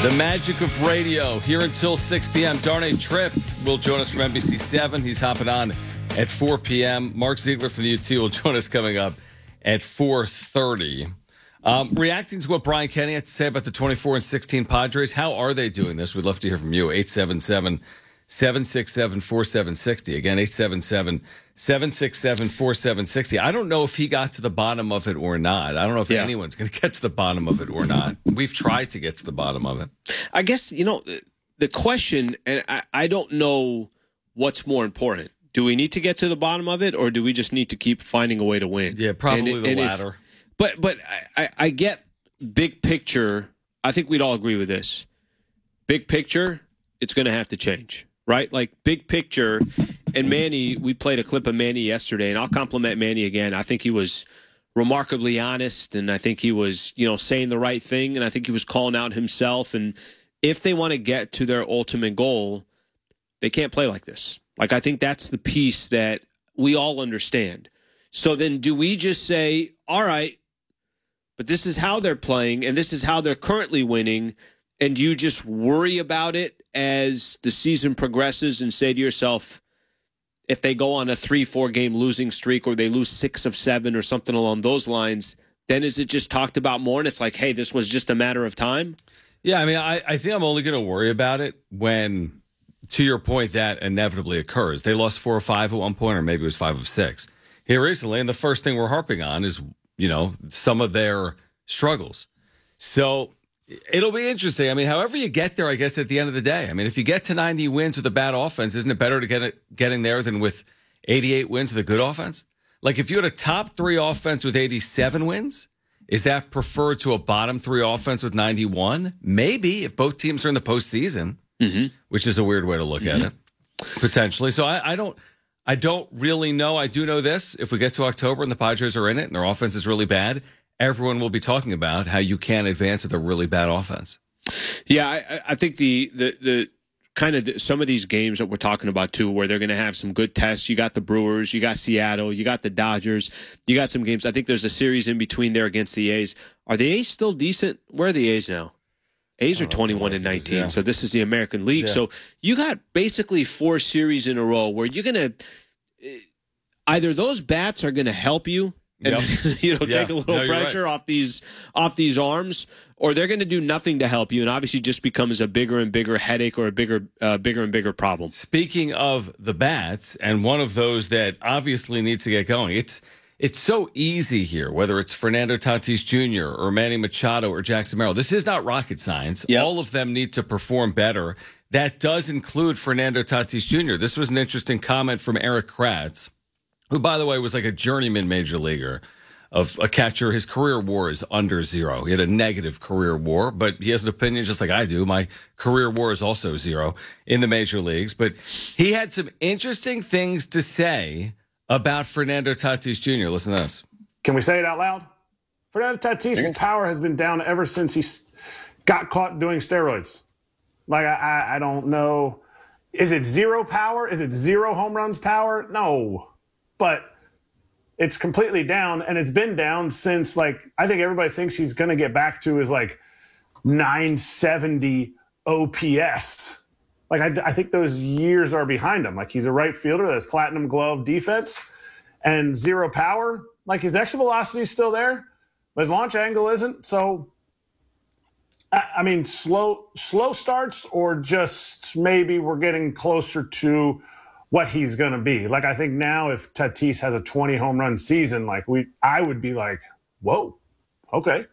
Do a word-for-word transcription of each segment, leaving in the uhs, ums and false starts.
The magic of radio here until six p.m. Darnay Tripp will join us from N B C seven. He's hopping on at four p.m. Mark Ziegler from the U T will join us coming up at four thirty. Um, reacting to what Brian Kenny had to say about the twenty-four and sixteen Padres, how are they doing this? We'd love to hear from you. eight seven seven, seven six seven, four seven six zero. Again, eight seven seven, seven six seven, four seven six zero. I don't know if he got to the bottom of it or not. I don't know if yeah. anyone's going to get to the bottom of it or not. We've tried to get to the bottom of it. I guess, you know, the question, and I, I don't know what's more important. Do we need to get to the bottom of it, or do we just need to keep finding a way to win? Yeah, probably and, the and latter. If, but but I, I get big picture. I think we'd all agree with this. Big picture, it's going to have to change, right? Like big picture. And Manny, we played a clip of Manny yesterday, and I'll compliment Manny again. I think he was remarkably honest, and I think he was, you know, saying the right thing, and I think he was calling out himself. And if they want to get to their ultimate goal, they can't play like this. Like, I think that's the piece that we all understand. So then do we just say, all right, but this is how they're playing, and this is how they're currently winning, and you just worry about it as the season progresses and say to yourself, if they go on a three, four game losing streak or they lose six of seven or something along those lines, then is it just talked about more and it's like, hey, this was just a matter of time? Yeah, I mean, I, I think I'm only going to worry about it when, to your point, that inevitably occurs. They lost four or five at one point, or maybe it was five of six here recently. And the first thing we're harping on is, you know, some of their struggles. So it'll be interesting. I mean, however you get there, I guess, at the end of the day. I mean, if you get to ninety wins with a bad offense, isn't it better to get it getting there than with eighty-eight wins with a good offense? Like, if you had a top three offense with eighty-seven wins, is that preferred to a bottom three offense with ninety-one? Maybe, if both teams are in the postseason, mm-hmm. which is a weird way to look mm-hmm. at it, potentially. So I, I don't, I don't really know. I do know this: if we get to October and the Padres are in it and their offense is really bad, everyone will be talking about how you can't advance with a really bad offense. Yeah, I, I think the the the kind of the, some of these games that we're talking about too, where they're going to have some good tests. You got the Brewers, you got Seattle, you got the Dodgers, you got some games. I think there's a series in between there against the A's. Are the A's still decent? Where are the A's now? A's are twenty-one and nineteen, yeah. So this is the American League. Yeah. So you got basically four series in a row where you're going to either those bats are going to help you. And yep. you know, yeah. take a little no, pressure right. off these off these arms, or they're going to do nothing to help you, and obviously just becomes a bigger and bigger headache or a bigger, uh, bigger and bigger problem. Speaking of the bats, and one of those that obviously needs to get going, it's it's so easy here. Whether it's Fernando Tatis Junior or Manny Machado or Jackson Merrill, this is not rocket science. Yep. All of them need to perform better. That does include Fernando Tatis Junior This was an interesting comment from Eric Kratz, who, by the way, was like a journeyman major leaguer of a catcher. His career WAR is under zero. He had a negative career WAR, but he has an opinion just like I do. My career WAR is also zero in the major leagues. But he had some interesting things to say about Fernando Tatis Junior Listen to this. Can we say it out loud? Fernando Tatis' power has been down ever since he got caught doing steroids. Like, I, I, I don't know. Is it zero power? Is it zero home runs power? No. But it's completely down, and it's been down since, like, I think everybody thinks he's going to get back to his, like, nine seventy O P S. Like, I, I think those years are behind him. Like, he's a right fielder that has platinum glove defense and zero power. Like, his exit velocity is still there, but his launch angle isn't. So, I, I mean, slow, slow starts, or just maybe we're getting closer to what he's going to be. Like, I think now if Tatis has a twenty home run season, like we, I would be like, whoa, okay.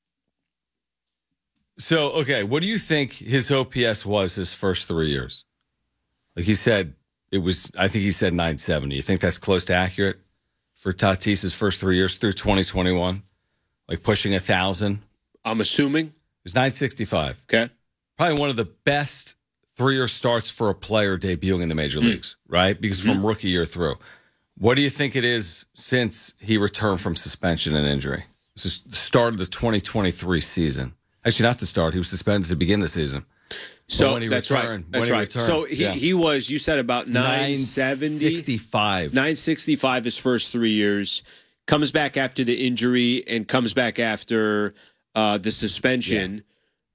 So, okay, what do you think his O P S was his first three years? Like he said, it was, I think he said nine seventy. You think that's close to accurate for Tatis' first three years through twenty twenty-one? Like pushing a thousand? I'm assuming. It was nine sixty-five. Okay. Probably one of the best three-year starts for a player debuting in the major mm. leagues, right? Because mm-hmm. from rookie year through. What do you think it is since he returned from suspension and injury? This is the start of the twenty twenty-three season. Actually, not the start. He was suspended to begin the season. So when he that's returned, right. That's right. Returned, so he, yeah. he was, you said, about nine seventy? nine sixty-five. nine sixty-five his first three years. Comes back after the injury and comes back after uh, the suspension. Yeah.